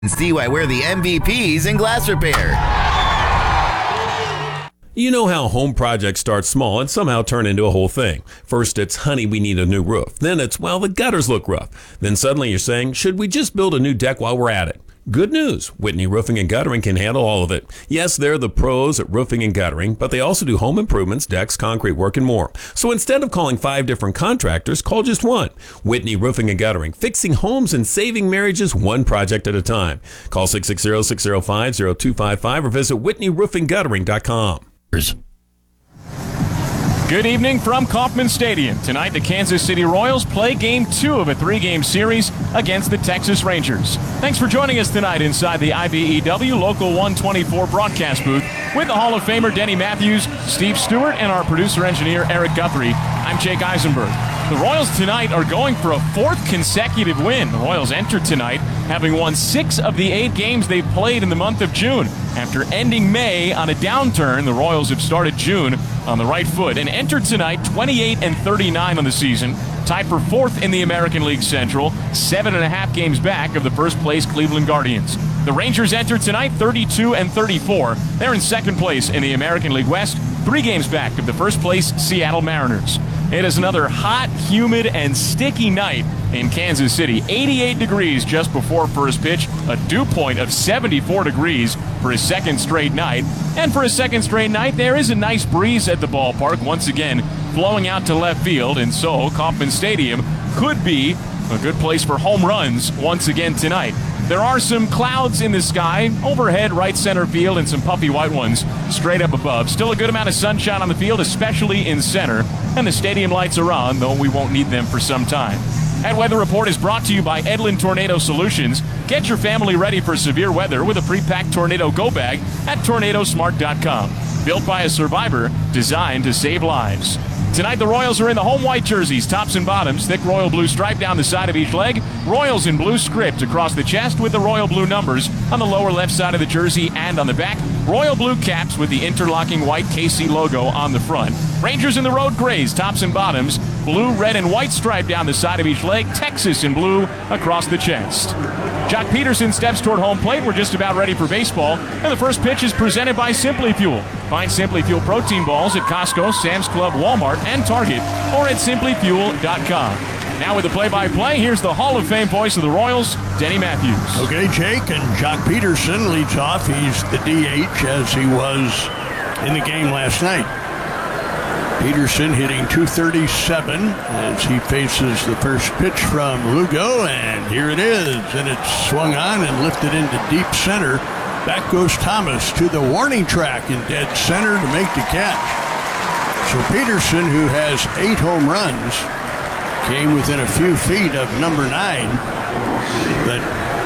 and see why we're the MVPs in glass repair. You know how home projects start small and somehow turn into a whole thing. First it's, honey, we need a new roof. Then it's, well, the gutters look rough. Then suddenly you're saying, should we just build a new deck while we're at it? Good news, Whitney Roofing and Guttering can handle all of it. Yes, they're the pros at roofing and guttering, but they also do home improvements, decks, concrete work, and more. So instead of calling 5 different contractors, call just one. Whitney Roofing and Guttering, fixing homes and saving marriages one project at a time. Call 660-605-0255 or visit whitneyroofingguttering.com. Good evening from Kauffman Stadium. Tonight, the Kansas City Royals play Game 2 of a 3-game series against the Texas Rangers. Thanks for joining us tonight inside the IBEW Local 124 broadcast booth with the Hall of Famer Denny Matthews, Steve Stewart, and our producer-engineer Eric Guthrie. I'm Jake Eisenberg. The Royals tonight are going for a 4th consecutive win. The Royals entered tonight having won 6 of the 8 games they've played in the month of June. After ending May on a downturn, the Royals have started June on the right foot and entered tonight 28-39 on the season, tied for 4th in the American League Central, 7.5 games back of the first-place Cleveland Guardians. The Rangers entered tonight 32-34. They're in 2nd place in the American League West, 3 games back of the first-place Seattle Mariners. It is another hot, humid, and sticky night in Kansas City. 88 degrees just before first pitch, a dew point of 74 degrees for a second straight night. And for a second straight night, there is a nice breeze at the ballpark, once again flowing out to left field, and so Kauffman Stadium could be a good place for home runs once again tonight. There are some clouds in the sky, overhead, right center field, and some puffy white ones straight up above. Still a good amount of sunshine on the field, especially in center. And the stadium lights are on, though we won't need them for some time. That Weather Report is brought to you by Edlin Tornado Solutions. Get your family ready for severe weather with a pre-packed Tornado Go Bag at tornadosmart.com. Built by a survivor, designed to save lives. Tonight, the Royals are in the home white jerseys, tops and bottoms, thick royal blue stripe down the side of each leg, Royals in blue script across the chest with the royal blue numbers on the lower left side of the jersey and on the back, royal blue caps with the interlocking white KC logo on the front. Rangers in the road grays, tops and bottoms, blue, red, and white stripe down the side of each leg, Texas in blue across the chest. Jock Peterson steps toward home plate. We're just about ready for baseball, and the first pitch is presented by Simply Fuel. Find Simply Fuel protein balls at Costco, Sam's Club, Walmart, and Target, or at simplyfuel.com. Now with the play-by-play, here's the Hall of Fame voice of the Royals, Denny Matthews. Okay, Jake, and Jock Peterson leads off. He's the DH, as he was in the game last night. Peterson hitting .237 as he faces the first pitch from Lugo, and here it is, and it's swung on and lifted into deep center. Back goes Thomas to the warning track in dead center to make the catch. So Peterson, who has 8 home runs, came within a few feet of number 9, but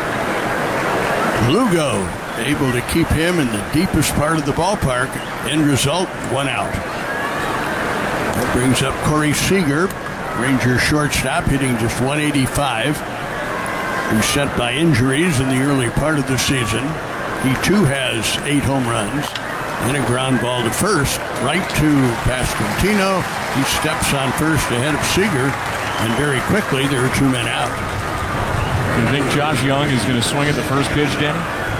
Lugo able to keep him in the deepest part of the ballpark. End result, 1 out. That brings up Corey Seager, Ranger shortstop, hitting just .185. Who's sent by injuries in the early part of the season. He too has 8 home runs and a ground ball to first, right to Pasquantino. He steps on first ahead of Seager, and very quickly there are 2 men out. You think Josh Young is going to swing at the first pitch, Denny?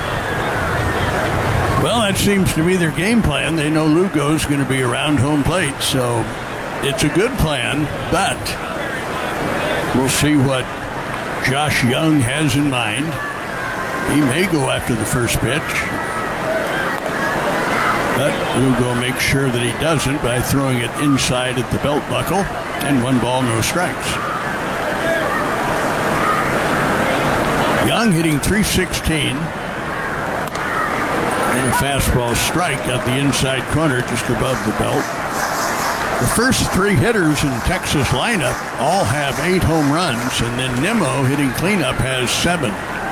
Well, that seems to be their game plan. They know Lugo's going to be around home plate, so it's a good plan, but we'll see what Josh Young has in mind. He may go after the first pitch, but Lugo makes sure that he doesn't by throwing it inside at the belt buckle, and 1 ball, no strikes. Young hitting .316. And a fastball strike at the inside corner just above the belt. The first 3 hitters in Texas lineup all have 8 home runs, and then Nimmo hitting cleanup has 7.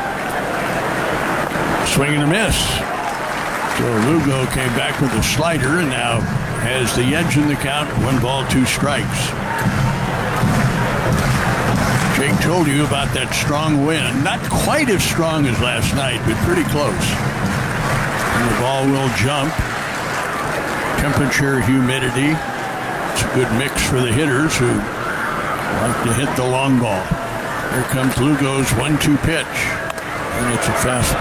Swing and a miss. So Lugo came back with a slider and now has the edge in the count. 1 ball, 2 strikes. Jake told you about that strong wind. Not quite as strong as last night, but pretty close. And the ball will jump. Temperature, humidity. It's a good mix for the hitters who like to hit the long ball. Here comes Lugo's 1-2 pitch. And it's a fast